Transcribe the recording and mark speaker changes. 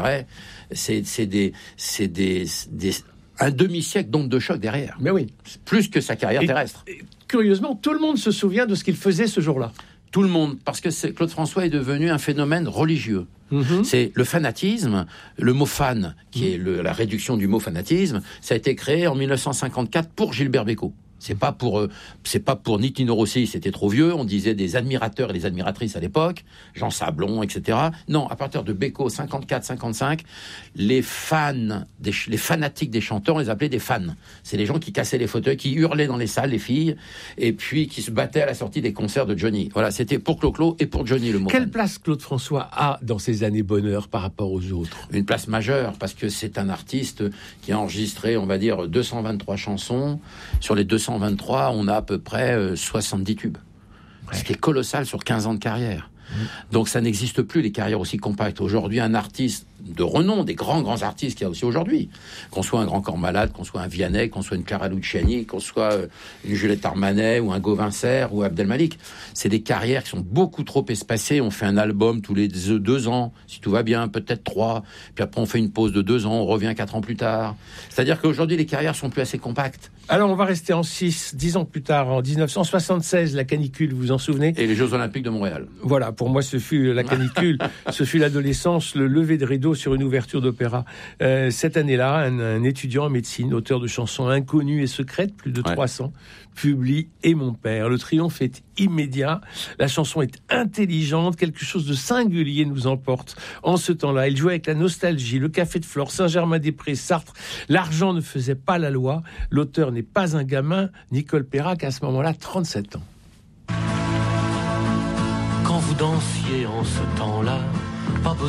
Speaker 1: Ouais, c'est un demi-siècle d'onde de choc derrière.
Speaker 2: Mais oui.
Speaker 1: Plus que sa carrière terrestre.
Speaker 2: Et, curieusement, tout le monde se souvient de ce qu'il faisait ce jour-là.
Speaker 1: Tout le monde, parce que Claude François est devenu un phénomène religieux. C'est le fanatisme, le mot fan, qui est la réduction du mot fanatisme, ça a été créé en 1954 pour Gilbert Bécaud. C'est pas pour ni Tino Rossi, c'était trop vieux. On disait des admirateurs et des admiratrices à l'époque, Jean Sablon, etc. Non, à partir de Bécaud, 54-55, les fanatiques des chanteurs, on les appelait des fans. C'est les gens qui cassaient les fauteuils, qui hurlaient dans les salles, les filles, et puis qui se battaient à la sortie des concerts de Johnny. Voilà, c'était pour Clo-Clo et pour Johnny le mot.
Speaker 2: Quelle
Speaker 1: fan.
Speaker 2: place Claude François a dans ses années bonheur par rapport aux autres ?
Speaker 1: Une place majeure, parce que c'est un artiste qui a enregistré, on va dire, 223 chansons. Sur les 223, on a à peu près 70 tubes. Ouais. Ce qui est colossal sur 15 ans de carrière. Donc ça n'existe plus, les carrières aussi compactes. Aujourd'hui, un artiste de renom, des grands artistes qu'il y a aussi aujourd'hui, qu'on soit un Grand Corps Malade, qu'on soit un Vianney, qu'on soit une Clara Luciani, qu'on soit une Juliette Armanet ou un Gauvin Serre ou Abdel Malik, c'est des carrières qui sont beaucoup trop espacées. On fait un album tous les 2 ans, si tout va bien, peut-être 3, puis après on fait une pause de 2 ans, on revient 4 ans plus tard. C'est-à-dire qu'aujourd'hui, les carrières sont plus assez compactes.
Speaker 2: Alors on va rester en 10 ans plus tard, en 1976, la canicule, vous vous en souvenez ?
Speaker 1: Et les Jeux Olympiques de Montréal.
Speaker 2: Voilà, pour moi ce fut la canicule, ce fut l'adolescence, le lever de rideau sur une ouverture d'opéra. Cette année-là, un étudiant en médecine, auteur de chansons inconnues et secrètes, plus de 300, publie « Et mon père ». Le triomphe est immédiat, la chanson est intelligente, quelque chose de singulier nous emporte. En ce temps-là, il jouait avec la nostalgie, le Café de Flore, Saint-Germain-des-Prés, Sartre. L'argent ne faisait pas la loi. L'auteur n'est pas un gamin, Nicole Perrac, à ce moment-là, 37 ans.
Speaker 3: Quand vous dansiez en ce temps-là, pas besoin